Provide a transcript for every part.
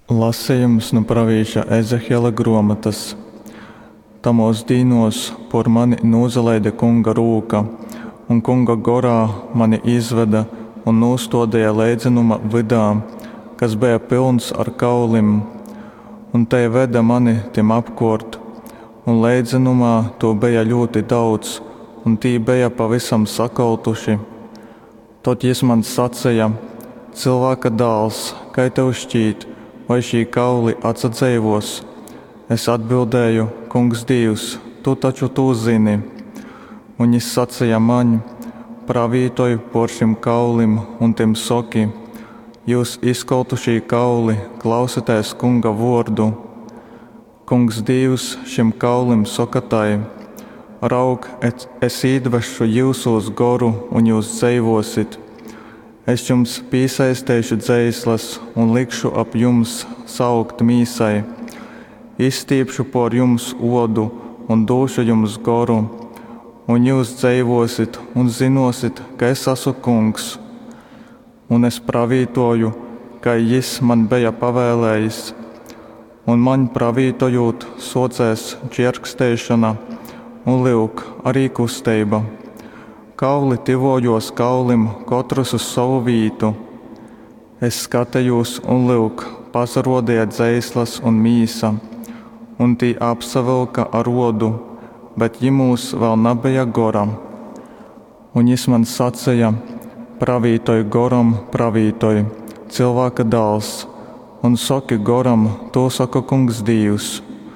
Lasījums no pravīša Ezehiela grāmatas. Tamos dīnos por mani nūzaleide kunga rūka, un kunga gorā mani izveda un nūstodēja leidzenuma vidā, kas bija pilns ar kaulim, un te veda mani tim apkort, un leidzenumā to bija ļoti daudz, un tī bija pavisam sakaltuši. Tot jis man sacīja: cilvēka dāls, kai tev šķīt, vai šī kauli atsadzēvos? Es atbildēju: Kungs Dievs, tu taču to zini. Un viņš sacīja man: pravītoju por šim kaulim un tim soki: jūs izkautu šī kauli, klausieties kunga vārdu. Kungs Dievs šim kaulim sokatai: raug, es īdvešu jūsos goru un jūs dzīvosit. Es jums piesaistīšu dzēslas un likšu ap jums saukt mīsai. Izstiepšu por jums odu un došu jums goru, un jūs dzīvosit un zinosit, ka es esmu kungs. Un es pravītoju, ka jis man bija pavēlējis, un man pravītojot socēs čierkstēšana un liuk arī kustība. Kauli tivojos kaulim, katrs uz savu vītu. Es skatējos un liuk pazarodēja dzēslas un mīsa, un tī apsavilka ar odu, bet jimūs vēl nebija goram. Un jis man sacīja: pravītoj goram, pravītoj, cilvēka dāls, un soki goram, to saka kungs Dievs.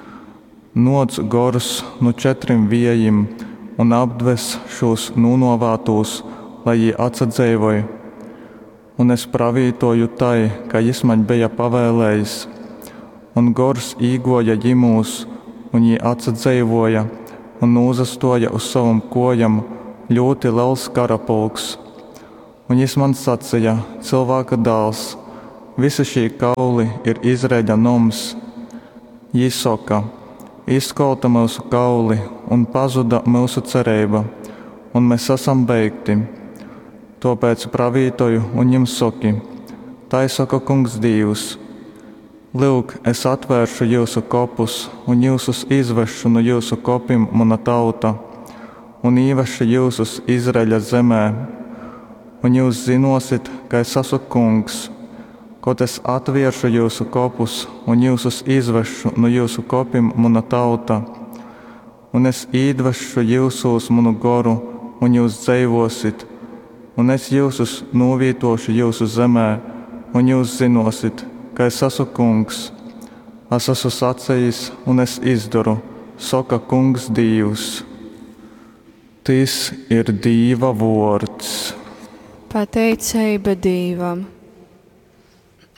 Noc gorus no 4 viejim un apdves šos nūnovātos, lai jī atsadzēvoja. Un es pravītoju tai, ka jis man bija pavēlējis, un gors īgoja jimūs, un jī atsadzēvoja, un nūzastoja uz savam kojam ļoti liels karapulks. Un jis man sacīja: cilvēka dāls, visa šī kauli ir Izraēļa noms. Jī soka: izkolta mūsu kauli un pazuda mūsu cerība, un mēs esam beigti. Tāpēc pravītoju un jums soki: tai saka kungs Dievs, lūk, es atvēršu jūsu kopus un jūsus izvešu no jūsu kopim mana tauta, un īvešu jūsus Izraēļa zemē, un jūs zinosit, ka es esmu kungs. Kaut es atvēršu jūsu kopus un jūsus izvešu no jūsu kopim mana tauta, un es īdvešu jūsos manu goru, un jūs dzīvosit, un es jūsus novītošu jūsu zemē, un jūs zinosit, ka es esmu kungs. Es esmu sacījis, un es izdaru, saka kungs Dievs. Tas ir Dieva vārds. Pateicība Dievam.